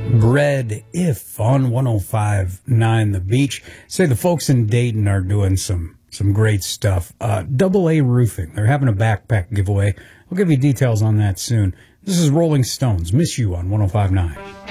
Bread If on 105.9 The Beach. Say the folks in Dayton are doing some great stuff. Double A Roofing. They're having a backpack giveaway. I'll give you details on that soon. This is Rolling Stones. Miss You on 105.9.